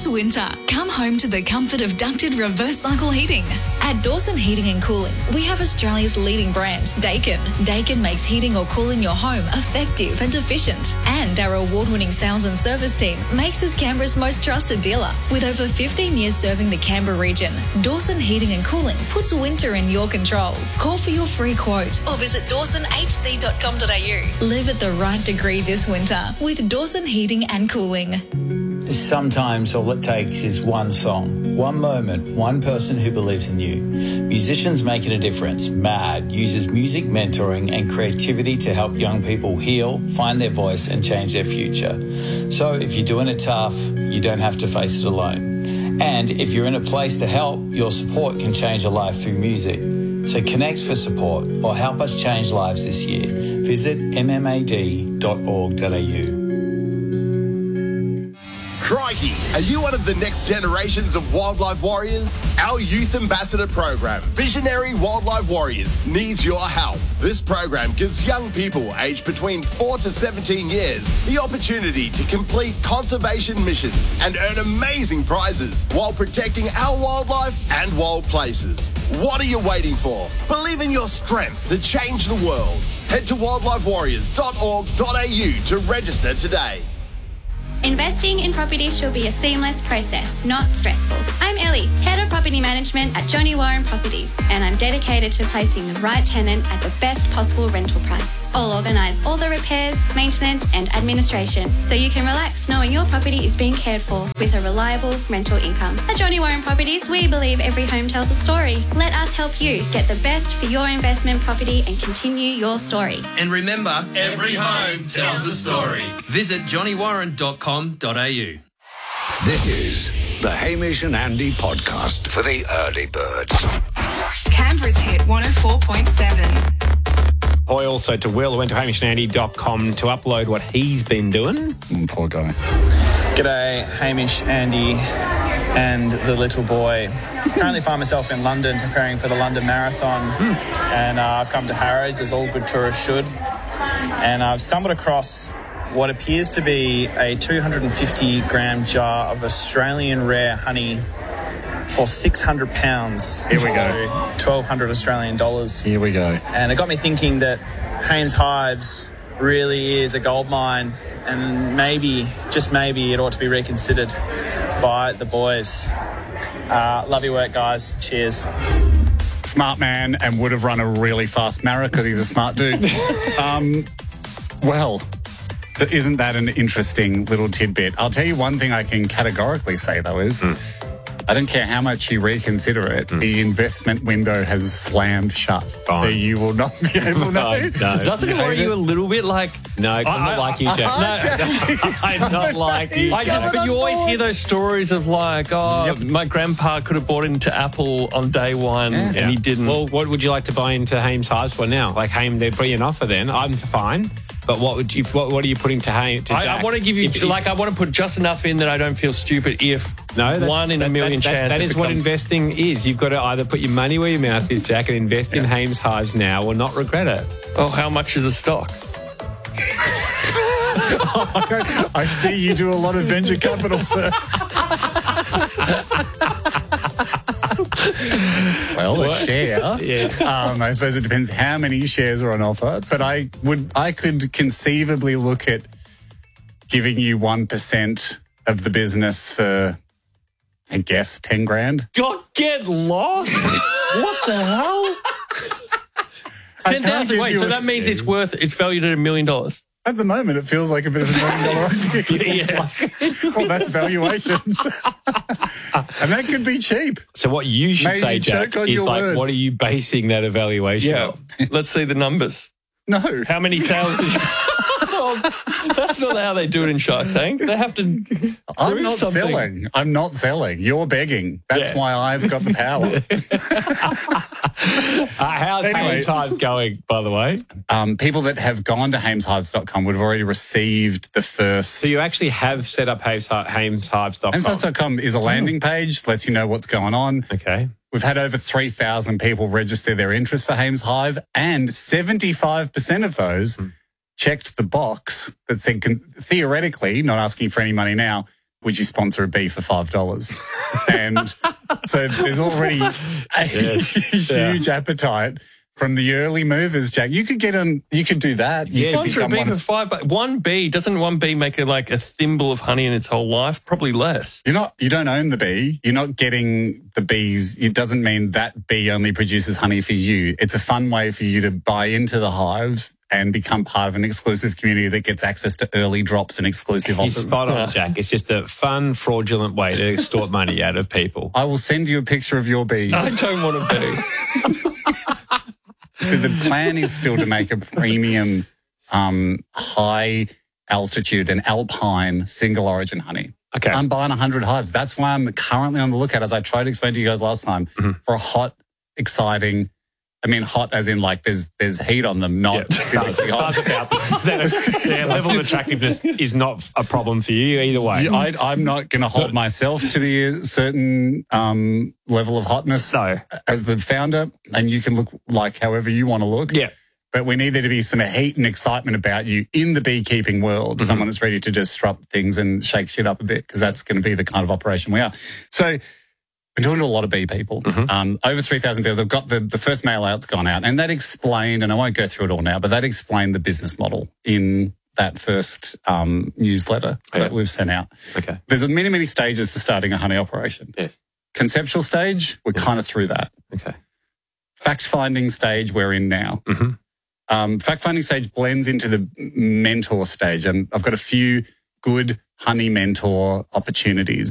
This winter, come home to the comfort of ducted reverse cycle heating. At Dawson Heating and Cooling, we have Australia's leading brand, Daikin. Daikin makes heating or cooling your home effective and efficient. And our award-winning sales and service team makes us Canberra's most trusted dealer. With over 15 years serving the Canberra region, Dawson Heating and Cooling puts winter in your control. Call for your free quote or visit dawsonhc.com.au. Live at the right degree this winter with Dawson Heating and Cooling. Sometimes all it takes is one song, one moment, one person who believes in you. Musicians Making a Difference, MAD, uses music mentoring and creativity to help young people heal, find their voice and change their future. So if you're doing it tough, you don't have to face it alone. And if you're in a place to help, your support can change a life through music. So connect for support or help us change lives this year. Visit mmad.org.au. Crikey, are you one of the next generations of wildlife warriors? Our Youth Ambassador program, Visionary Wildlife Warriors, needs your help. This program gives young people aged between 4 to 17 years the opportunity to complete conservation missions and earn amazing prizes while protecting our wildlife and wild places. What are you waiting for? Believe in your strength to change the world. Head to wildlifewarriors.org.au to register today. Investing in property should be a seamless process, not stressful. I'm Ellie, Head of Property Management at Johnny Warren Properties, and I'm dedicated to placing the right tenant at the best possible rental price. I'll organise all the repairs, maintenance and administration so you can relax knowing your property is being cared for with a reliable rental income. At Johnny Warren Properties, we believe every home tells a story. Let us help you get the best for your investment property and continue your story. And remember, every home tells a story. Visit johnnywarren.com.au. This is the Hamish and Andy podcast for the early birds. Canberra's hit 104.7. Hi also to Will, who went to hamishandandy.com to upload what he's been doing. Poor guy. G'day, Hamish, Andy, and the little boy. Currently find myself in London preparing for the London Marathon, and I've come to Harrods, as all good tourists should, and I've stumbled across what appears to be a 250-gram jar of Australian rare honey for £600. Here we go. 1,200 Australian dollars. Here we go. And it got me thinking that Hames Hives really is a gold mine, and maybe, just maybe, it ought to be reconsidered by the boys. Love your work, guys. Cheers. Smart man, and would have run a really fast marathon because he's a smart dude. Isn't that an interesting little tidbit? I'll tell you one thing I can categorically say, though, is I don't care how much you reconsider it, the investment window has slammed shut. So you will not be able to know. No. Doesn't it worry you a little bit? Like, no, I'm not like you, Jack. I'm not like you. But you always hear those stories of like, my grandpa could have bought into Apple on day one and he didn't. Well, what would you like to buy into Hames Hives for now? Like, they'd put you an offer then. I'm fine. But what are you putting to Jack? I want to give you, I want to put just enough in that I don't feel stupid if one in a million chance. That is what investing is. You've got to either put your money where your mouth is, Jack, and invest in Hames Hives now or not regret it. Oh, how much is a stock? I see you do a lot of venture capital, sir. Well, a share. I suppose it depends how many shares are on offer, but I could conceivably look at giving you 1% of the business for, I guess, 10 grand. God, get lost. What the hell? 10,000. Wait, so that means it's valued at $1 million. At the moment, it feels like a bit of $1 million idea. Yes. Well, that's valuations. And that could be cheap. So what you should say, Jack, is like, words. what are you basing that evaluation on? Let's see the numbers. No. How many sales did you... That's not how they do it in Shark Tank. They have to I'm not selling. You're begging. That's why I've got the power. How's Hames Hives going, by the way? People that have gone to hameshives.com would have already received the first... So you actually have set up hameshives.com? Hameshives.com is a landing page, lets you know what's going on. Okay. We've had over 3,000 people register their interest for Hames Hive, and 75% of those checked the box that said, theoretically, not asking for any money now, would you sponsor a bee for $5? And so there's already a huge appetite from the early movers, Jack. You could do that. You could sponsor a bee for $5. One bee, doesn't one bee make like a thimble of honey in its whole life? Probably less. You don't own the bee. You're not getting the bees. It doesn't mean that bee only produces honey for you. It's a fun way for you to buy into the hives and become part of an exclusive community that gets access to early drops and exclusive offers. You're spot on, Jack. It's just a fun, fraudulent way to extort money out of people. I will send you a picture of your bee. I don't want a bee. So the plan is still to make a premium, high altitude and alpine single origin honey. Okay. I'm buying 100 hives. That's why I'm currently on the lookout, as I tried to explain to you guys last time, for a hot, exciting. I mean, hot as in like there's heat on them, not physically hot. Their level of attractiveness is not a problem for you either way. I'm not going to hold myself to the certain level of hotness as the founder, and you can look like however you want to look. Yeah. But we need there to be some heat and excitement about you in the beekeeping world, someone that's ready to disrupt things and shake shit up a bit, because that's going to be the kind of operation we are. So been talking to a lot of bee people, over 3,000 people. They've got the first mail out's gone out, and that explained, and I won't go through it all now, but that explained the business model in that first newsletter that we've sent out. Okay. There's many, many stages to starting a honey operation. Yes. Conceptual stage, we're kind of through that. Okay. Fact-finding stage, we're in now. Fact-finding stage blends into the mentor stage, and I've got a few good honey mentor opportunities.